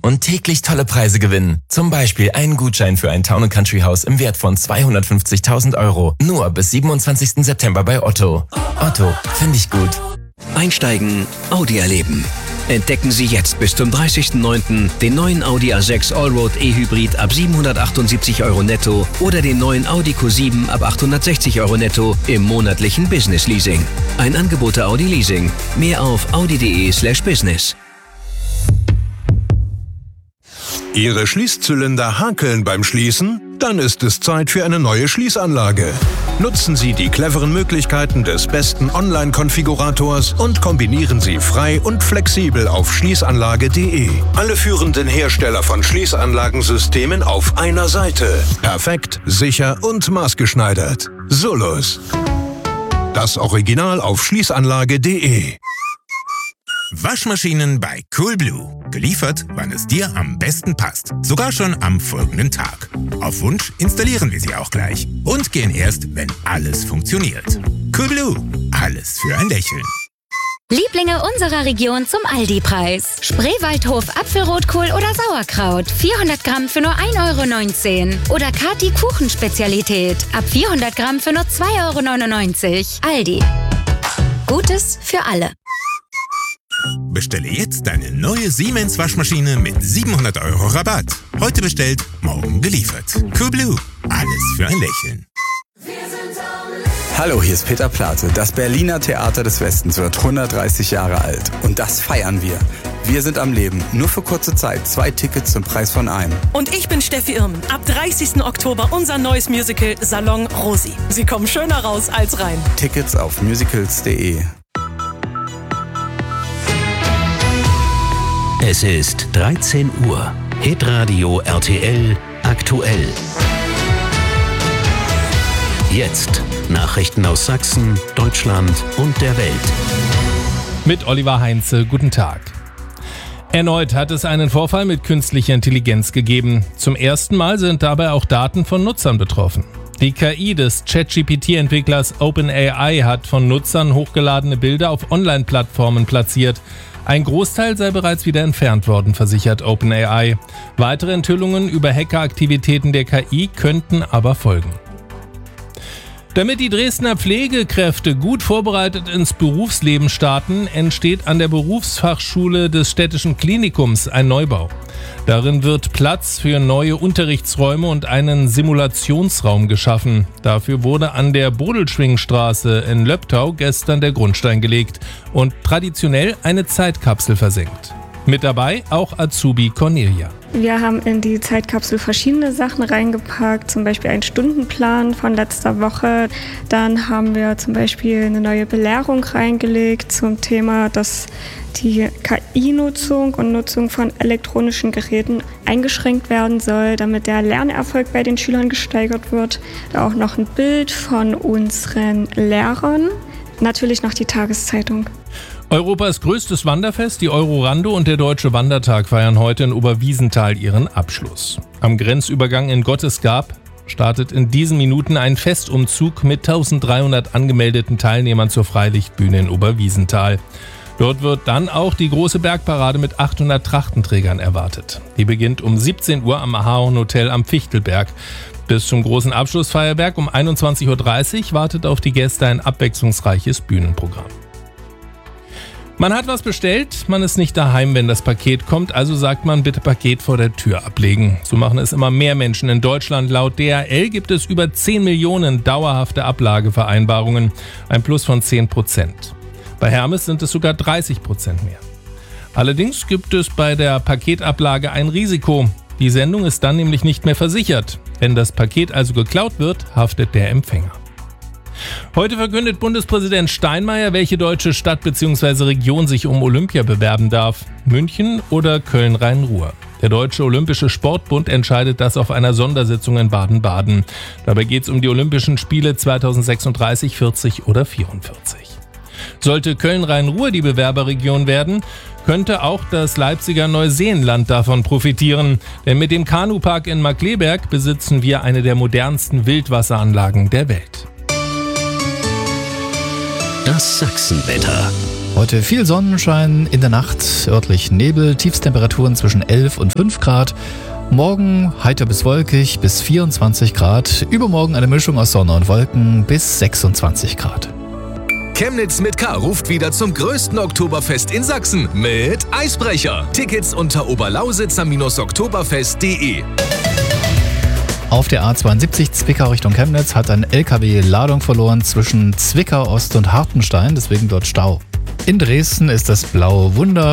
und täglich tolle Preise gewinnen. Zum Beispiel einen Gutschein für ein Town & Country Haus im Wert von 250.000 €. Nur bis 27. September bei Otto. Otto, finde ich gut. Einsteigen, Audi erleben. Entdecken Sie jetzt bis zum 30.09. den neuen Audi A6 Allroad E-Hybrid ab 778 € netto oder den neuen Audi Q7 ab 860 € netto im monatlichen Business Leasing. Ein Angebot der Audi Leasing. Mehr auf audi.de/business. Ihre Schließzylinder hakeln beim Schließen? Dann ist es Zeit für eine neue Schließanlage. Nutzen Sie die cleveren Möglichkeiten des besten Online-Konfigurators und kombinieren Sie frei und flexibel auf schließanlage.de. Alle führenden Hersteller von Schließanlagensystemen auf einer Seite. Perfekt, sicher und maßgeschneidert. Solus. Das Original auf schließanlage.de. Waschmaschinen bei Coolblue. Geliefert, wann es dir am besten passt. Sogar schon am folgenden Tag. Auf Wunsch installieren wir sie auch gleich. Und gehen erst, wenn alles funktioniert. Coolblue. Alles für ein Lächeln. Lieblinge unserer Region zum Aldi-Preis. Spreewaldhof Apfelrotkohl oder Sauerkraut. 400 Gramm für nur 1,19 € Oder Kati Kuchenspezialität. Ab 400 Gramm für nur 2,99 €. Aldi. Gutes für alle. Bestelle jetzt deine neue Siemens Waschmaschine mit 700 € Rabatt. Heute bestellt, morgen geliefert. Coolblue. Alles für ein Lächeln. Hallo, hier ist Peter Plate. Das Berliner Theater des Westens wird 130 Jahre alt. Und das feiern wir. Wir sind am Leben. Nur für kurze Zeit. 2 Tickets zum Preis von einem. Und ich bin Steffi Irmen. Ab 30. Oktober unser neues Musical Salon Rosi. Sie kommen schöner raus als rein. Tickets auf musicals.de. Es ist 13 Uhr. Hitradio RTL aktuell. Jetzt Nachrichten aus Sachsen, Deutschland und der Welt. Mit Oliver Heinze, guten Tag. Erneut hat es einen Vorfall mit künstlicher Intelligenz gegeben. Zum ersten Mal sind dabei auch Daten von Nutzern betroffen. Die KI des ChatGPT-Entwicklers OpenAI hat von Nutzern hochgeladene Bilder auf Online-Plattformen platziert. Ein Großteil sei bereits wieder entfernt worden, versichert OpenAI. Weitere Enthüllungen über Hackeraktivitäten der KI könnten aber folgen. Damit die Dresdner Pflegekräfte gut vorbereitet ins Berufsleben starten, entsteht an der Berufsfachschule des städtischen Klinikums ein Neubau. Darin wird Platz für neue Unterrichtsräume und einen Simulationsraum geschaffen. Dafür wurde an der Bodelschwingstraße in Löbtau gestern der Grundstein gelegt und traditionell eine Zeitkapsel versenkt. Mit dabei auch Azubi Cornelia. Wir haben in die Zeitkapsel verschiedene Sachen reingepackt, zum Beispiel einen Stundenplan von letzter Woche. Dann haben wir zum Beispiel eine neue Belehrung reingelegt zum Thema, dass die KI-Nutzung und Nutzung von elektronischen Geräten eingeschränkt werden soll, damit der Lernerfolg bei den Schülern gesteigert wird. Da auch noch ein Bild von unseren Lehrern. Natürlich noch die Tageszeitung. Europas größtes Wanderfest, die Eurorando und der Deutsche Wandertag feiern heute in Oberwiesenthal ihren Abschluss. Am Grenzübergang in Gottesgab startet in diesen Minuten ein Festumzug mit 1300 angemeldeten Teilnehmern zur Freilichtbühne in Oberwiesenthal. Dort wird dann auch die große Bergparade mit 800 Trachtenträgern erwartet. Die beginnt um 17 Uhr am Ahorn Hotel am Fichtelberg. Bis zum großen Abschlussfeuerwerk um 21.30 Uhr wartet auf die Gäste ein abwechslungsreiches Bühnenprogramm. Man hat was bestellt, man ist nicht daheim, wenn das Paket kommt, also sagt man, bitte Paket vor der Tür ablegen. So machen es immer mehr Menschen in Deutschland. Laut DHL gibt es über 10 Millionen dauerhafte Ablagevereinbarungen, ein Plus von 10%. Bei Hermes sind es sogar 30% mehr. Allerdings gibt es bei der Paketablage ein Risiko. Die Sendung ist dann nämlich nicht mehr versichert. Wenn das Paket also geklaut wird, haftet der Empfänger. Heute verkündet Bundespräsident Steinmeier, welche deutsche Stadt bzw. Region sich um Olympia bewerben darf. München oder Köln-Rhein-Ruhr. Der Deutsche Olympische Sportbund entscheidet das auf einer Sondersitzung in Baden-Baden. Dabei geht es um die Olympischen Spiele 2036, 40 oder 44. Sollte Köln-Rhein-Ruhr die Bewerberregion werden, könnte auch das Leipziger Neuseenland davon profitieren. Denn mit dem Kanupark in Markkleeberg besitzen wir eine der modernsten Wildwasseranlagen der Welt. Das Sachsenwetter. Heute viel Sonnenschein, in der Nacht örtlich Nebel, Tiefstemperaturen zwischen 11 und 5 Grad. Morgen heiter bis wolkig bis 24 Grad. Übermorgen eine Mischung aus Sonne und Wolken bis 26 Grad. Chemnitz mit K ruft wieder zum größten Oktoberfest in Sachsen mit Eisbrecher. Tickets unter oberlausitzer-oktoberfest.de. Auf der A72 Zwickau Richtung Chemnitz hat ein LKW Ladung verloren zwischen Zwickau Ost und Hartenstein, deswegen dort Stau. In Dresden ist das Blaue Wunder